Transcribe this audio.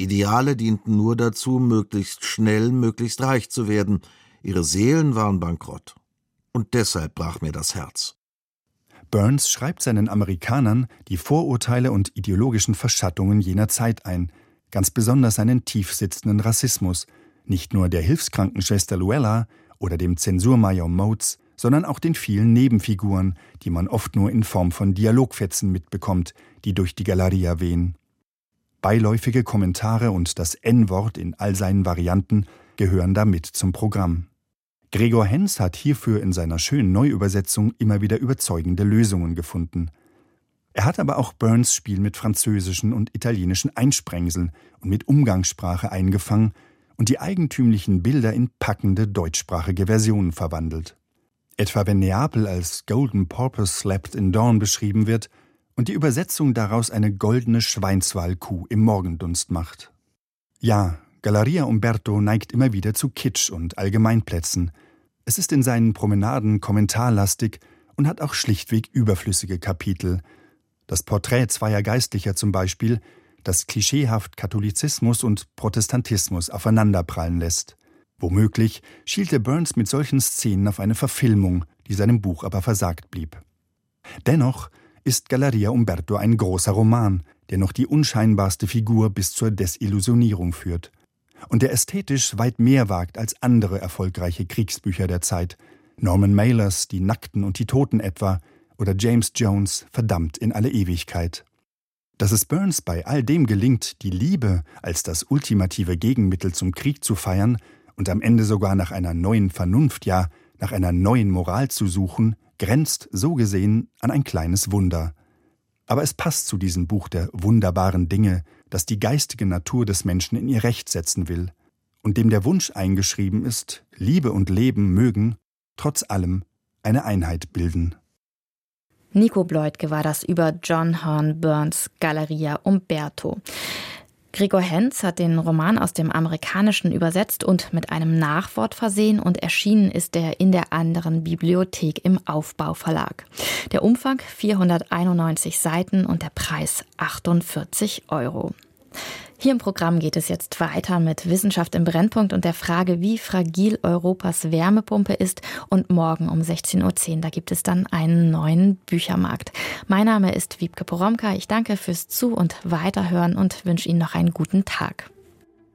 Ideale dienten nur dazu, möglichst schnell, möglichst reich zu werden. Ihre Seelen waren bankrott. Und deshalb brach mir das Herz. Burns schreibt seinen Amerikanern die Vorurteile und ideologischen Verschattungen jener Zeit ein, ganz besonders seinen tiefsitzenden Rassismus, nicht nur der Hilfskrankenschwester Luella oder dem Zensurmajor Motes, sondern auch den vielen Nebenfiguren, die man oft nur in Form von Dialogfetzen mitbekommt, die durch die Galeria wehen. Beiläufige Kommentare und das N-Wort in all seinen Varianten gehören damit zum Programm. Gregor Henz hat hierfür in seiner schönen Neuübersetzung immer wieder überzeugende Lösungen gefunden. Er hat aber auch Burns' Spiel mit französischen und italienischen Einsprengseln und mit Umgangssprache eingefangen und die eigentümlichen Bilder in packende deutschsprachige Versionen verwandelt. Etwa wenn Neapel als Golden Porpoise Slept in Dawn beschrieben wird und die Übersetzung daraus eine goldene Schweinswalkuh im Morgendunst macht. Ja, Galleria Umberto neigt immer wieder zu Kitsch und Allgemeinplätzen. Es ist in seinen Promenaden kommentarlastig und hat auch schlichtweg überflüssige Kapitel. Das Porträt zweier Geistlicher zum Beispiel, das klischeehaft Katholizismus und Protestantismus aufeinanderprallen lässt. Womöglich schielte Burns mit solchen Szenen auf eine Verfilmung, die seinem Buch aber versagt blieb. Dennoch ist Galleria Umberto ein großer Roman, der noch die unscheinbarste Figur bis zur Desillusionierung führt und der ästhetisch weit mehr wagt als andere erfolgreiche Kriegsbücher der Zeit, Norman Mailers Die Nackten und die Toten etwa oder James Jones Verdammt in alle Ewigkeit. Dass es Burns bei all dem gelingt, die Liebe als das ultimative Gegenmittel zum Krieg zu feiern und am Ende sogar nach einer neuen Vernunft, ja, nach einer neuen Moral zu suchen, grenzt so gesehen an ein kleines Wunder. Aber es passt zu diesem Buch der wunderbaren Dinge, das die geistige Natur des Menschen in ihr Recht setzen will und dem der Wunsch eingeschrieben ist, Liebe und Leben mögen, trotz allem, eine Einheit bilden. Nico Bleutke war das über John Hearn Burns' Galleria Umberto. Gregor Henz hat den Roman aus dem Amerikanischen übersetzt und mit einem Nachwort versehen und erschienen ist er in der anderen Bibliothek im Aufbau-Verlag. Der Umfang 491 Seiten und der Preis 48 €. Hier im Programm geht es jetzt weiter mit Wissenschaft im Brennpunkt und der Frage, wie fragil Europas Wärmepumpe ist. Und morgen um 16:10 Uhr, da gibt es dann einen neuen Büchermarkt. Mein Name ist Wiebke Poromka. Ich danke fürs Zu- und Weiterhören und wünsche Ihnen noch einen guten Tag.